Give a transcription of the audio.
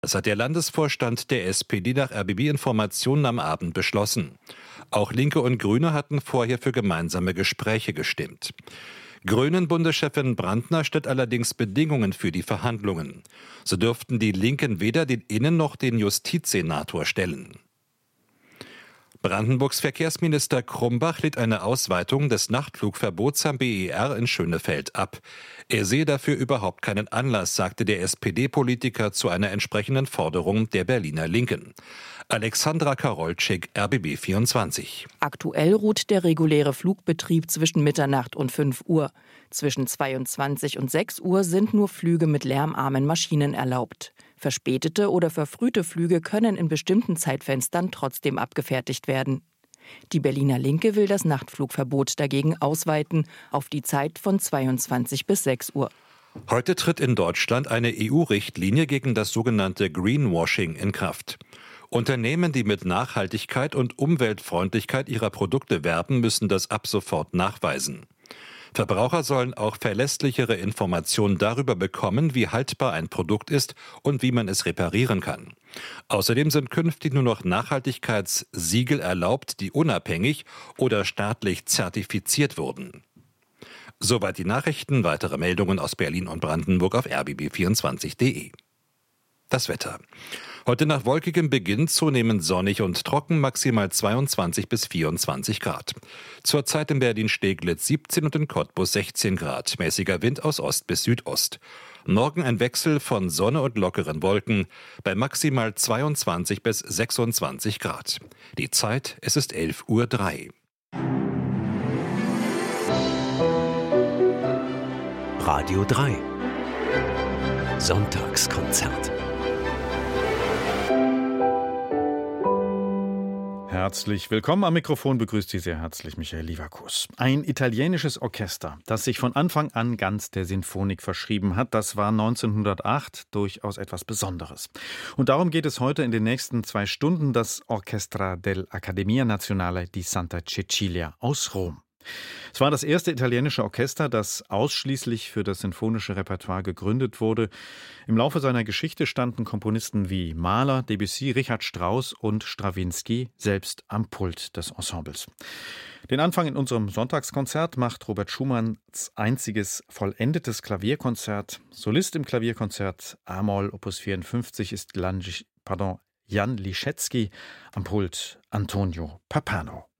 Das hat der Landesvorstand der SPD nach RBB-Informationen am Abend beschlossen. Auch Linke und Grüne hatten vorher für gemeinsame Gespräche gestimmt. Grünen-Bundeschefin Brandner stellt allerdings Bedingungen für die Verhandlungen. So dürften die Linken weder den Innen- noch den Justizsenator stellen. Brandenburgs Verkehrsminister Krumbach lehnt eine Ausweitung des Nachtflugverbots am BER in Schönefeld ab. Er sehe dafür überhaupt keinen Anlass, sagte der SPD-Politiker zu einer entsprechenden Forderung der Berliner Linken. Alexandra Karolczyk, RBB 24. Aktuell ruht der reguläre Flugbetrieb zwischen Mitternacht und 5 Uhr. Zwischen 22 und 6 Uhr sind nur Flüge mit lärmarmen Maschinen erlaubt. Verspätete oder verfrühte Flüge können in bestimmten Zeitfenstern trotzdem abgefertigt werden. Die Berliner Linke will das Nachtflugverbot dagegen ausweiten auf die Zeit von 22 bis 6 Uhr. Heute tritt in Deutschland eine EU-Richtlinie gegen das sogenannte Greenwashing in Kraft. Unternehmen, die mit Nachhaltigkeit und Umweltfreundlichkeit ihrer Produkte werben, müssen das ab sofort nachweisen. Verbraucher sollen auch verlässlichere Informationen darüber bekommen, wie haltbar ein Produkt ist und wie man es reparieren kann. Außerdem sind künftig nur noch Nachhaltigkeitssiegel erlaubt, die unabhängig oder staatlich zertifiziert wurden. Soweit die Nachrichten. Weitere Meldungen aus Berlin und Brandenburg auf rbb24.de. Das Wetter. Heute nach wolkigem Beginn zunehmend sonnig und trocken, maximal 22 bis 24 Grad. Zurzeit in Berlin-Steglitz 17 und in Cottbus 16 Grad. Mäßiger Wind aus Ost bis Südost. Morgen ein Wechsel von Sonne und lockeren Wolken bei maximal 22 bis 26 Grad. Die Zeit, es ist 11:03 Uhr. Radio 3 Sonntagskonzert. Herzlich willkommen am Mikrofon, begrüßt Sie sehr herzlich Michael Livakus. Ein italienisches Orchester, das sich von Anfang an ganz der Sinfonik verschrieben hat, das war 1908 durchaus etwas Besonderes. Und darum geht es heute in den nächsten 2 Stunden, das Orchestra dell'Accademia Nazionale di Santa Cecilia aus Rom. Es war das erste italienische Orchester, das ausschließlich für das sinfonische Repertoire gegründet wurde. Im Laufe seiner Geschichte standen Komponisten wie Mahler, Debussy, Richard Strauss und Strawinsky selbst am Pult des Ensembles. Den Anfang in unserem Sonntagskonzert macht Robert Schumanns einziges vollendetes Klavierkonzert. Solist im Klavierkonzert A-Moll Opus 54 ist Jan Liszewski, am Pult Antonio Pappano.